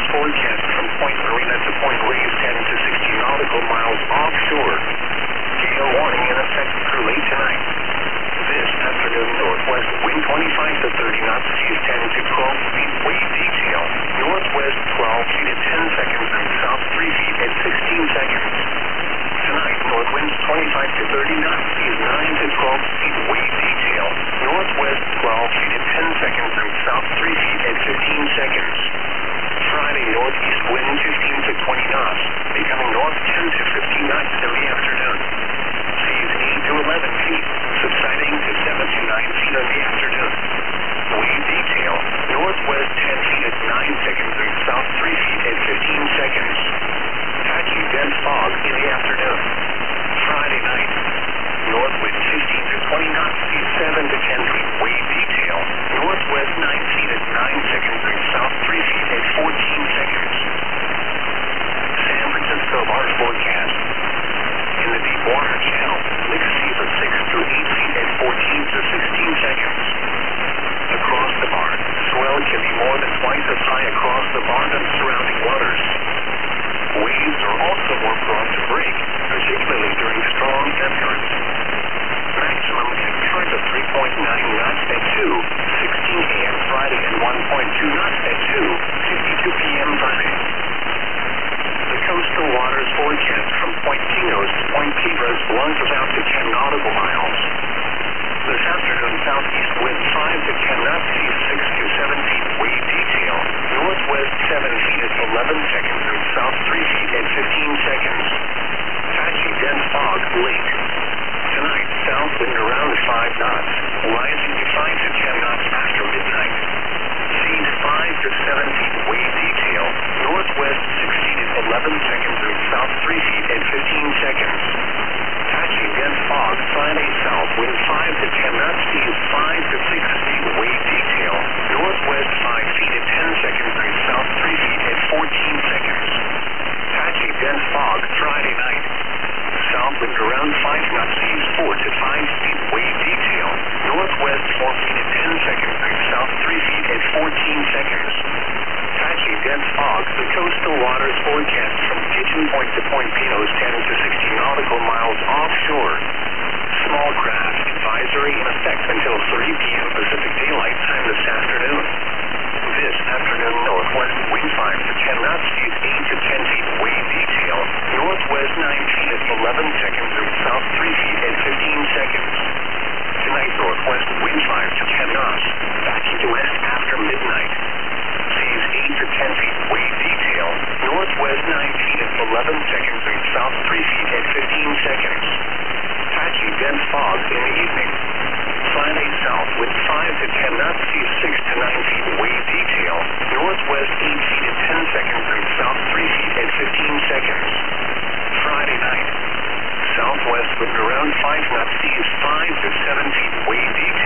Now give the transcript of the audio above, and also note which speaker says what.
Speaker 1: forecast from Point Marina to Point Reyes, 10 to 16 nautical miles offshore. Gale warning in effect through late tonight. This afternoon, northwest wind 25 to 30 knots, seas 10 to 12 feet, wave detail. Northwest 12 feet at 10 seconds and south 3 feet at 16 seconds. Tonight, north winds 25 to 30 knots, seas 9 to 12 feet, wave detail. Northwest 12 feet at 10 seconds and south 3 feet at 15 seconds. Friday, northeast wind 15 to 20 knots, becoming north 10 to 15 knots in the afternoon. Seas 8 to 11 feet, subsiding to 7 to 9 feet in the afternoon. Wave detail, northwest 10 feet at 9 seconds and south 3 feet at 15 seconds. Patchy dense fog in the afternoon. Friday night, north wind 15 to 20 knots, seas 7 to 10 feet, wave detail. Northwest 9 feet at 9 seconds and south 3 feet at 14 seconds. San Francisco barge forecast. In the deep water channel, mixed seas of 6 to 8 feet at 14 to 16 seconds. Across the bar, swell can be more than twice as high across the bar and surrounding waters. Waves are also more prone to break, particularly during strong ebb currents. Maximum ebb current of 3.9 knots at 2:16 a.m. Friday and 1.2 knots at 2:52 p.m. Friday. The coastal waters forecast from Point Pinos to Point Piedras launches out to 10 nautical miles. This afternoon, southeast wind 5 to 10 knots, seas 6 to 7 feet, wave detail. Northwest 7 feet at 11 seconds and south 3 feet at 15 seconds. Patchy dense fog late. Tonight, south wind around 5 knots, rising to 5 to 10 knots after midnight. Seas 5 to 7 feet, wave detail. Northwest 6 feet at 11 seconds and south 3 feet at 15 seconds. Patchy dense fog, Friday south wind 5 to 10 knots, seas 5 to 6 feet, wave detail. Northwest 5 feet at 10 seconds and south 3 feet at 14 seconds. Patchy dense fog, Friday night. South wind around 5 knots, seas 4 to 5 feet, wave detail. Northwest 4 feet at 10 seconds and south 3 feet at 14 seconds. Patchy dense fog, the coastal waters forecast from Kitchen Point to Point Pinos, 10 to 16 nautical miles offshore. Small craft advisory in effect until 3 p.m. Pacific Daylight Time this afternoon. This afternoon, northwest wind 5 to 10 knots, seas 8 to 10 feet, wave detail. Northwest 9 feet at 11 seconds and south 3 feet at 15 seconds. Tonight, northwest wind 5 to 10 knots, backing to west after midnight. Seas 8 to 10 feet, wave detail. Northwest 9 feet at 11 seconds and south 3 feet at 15 seconds. Patchy dense fog in the evening. Friday south wind 5 to 10 knots, seas 6 to 9 feet, wave detail. Northwest 8 feet at 10 seconds and south 3 feet at 15 seconds. Friday night. Southwest wind around 5 knots, seas 5 to 7 feet, wave detail.